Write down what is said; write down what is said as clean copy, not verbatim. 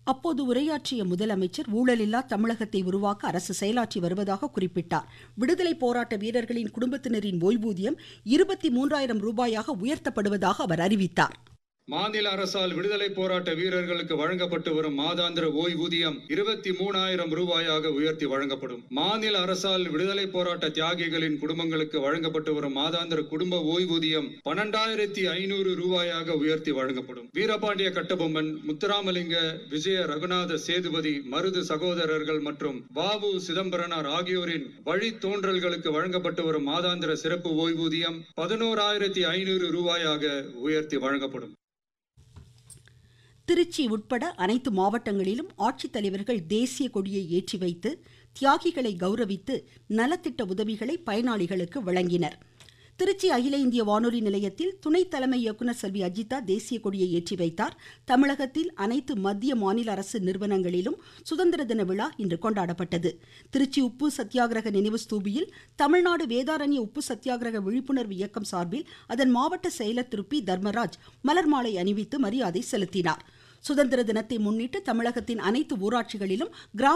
அப்போது உரையாற்றிய முதலமைச்சர் ஊழலில்லா தமிழகத்தை உருவாக்க அரசு செயலாற்றி வருவதாக குறிப்பிட்டார். விடுதலை போராட்ட வீரர்களின் குடும்பத்தினரின் ஓய்வூதியம் 23,000 ரூபாயாக உயர்த்தப்படுவதாக அவர் அறிவித்தார். மாநில அரசால் விடுதலை போராட்ட வீரர்களுக்கு வழங்கப்பட்டு வரும் மாதாந்திர ஓய்வூதியம் 23,000 ரூபாயாக உயர்த்தி வழங்கப்படும். மாநில அரசால் விடுதலை போராட்ட தியாகிகளின் குடும்பங்களுக்கு வழங்கப்பட்டு வரும் மாதாந்திர குடும்ப ஓய்வூதியம் 12,500 ரூபாயாக உயர்த்தி வழங்கப்படும். வீரபாண்டிய கட்டபொம்மன், முத்துராமலிங்க, விஜய ரகுநாத சேதுபதி, மருது சகோதரர்கள் மற்றும் வ.உ. சிதம்பரனார் ஆகியோரின் வழித்தோன்றல்களுக்கு வழங்கப்பட்டு வரும் மாதாந்திர சிறப்பு ஓய்வூதியம் 11,500 ரூபாயாக உயர்த்தி வழங்கப்படும். திருச்சி உட்பட அனைத்து மாவட்டங்களிலும் ஆட்சித்தலைவர்கள் தேசிய கொடியை ஏற்றி வைத்து தியாகிகளை கௌரவித்து நலத்திட்ட உதவிகளை பயனாளிகளுக்கு வழங்கினர். திருச்சி அகில இந்திய வானொலி நிலையத்தில் துணை தலைமை இயக்குநர் செல்வி அஜிதா தேசிய கொடியை ஏற்றி வைத்தார். தமிழகத்தில் அனைத்து மத்திய மாநில அரசு நிறுவனங்களிலும் சுதந்திர தின விழா இன்று கொண்டாடப்பட்டது. திருச்சி உப்பு சத்தியாகிரக நினைவு ஸ்தூபியில் தமிழ்நாடு வேதாரண்ய உப்பு சத்தியாகிரக விழிப்புணர்வு இயக்கம் சார்பில் அதன் மாவட்ட செயலர் திரு பி. தர்மராஜ் மலர் மாலை அணிவித்து மரியாதை செலுத்தினார். சுதந்திர தினத்தை முன்னிட்டு தமிழகத்தின் அனைத்து ஊராட்சிகளிலும் கிராம